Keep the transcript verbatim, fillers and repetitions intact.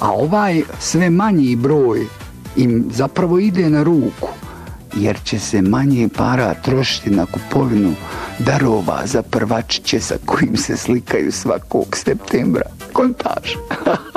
A ovaj sve manji broj im zapravo ide na ruku, jer će se manje para trošiti na kupovinu darova za prvačiće sa kojim se slikaju svakog septembra. Kontaž.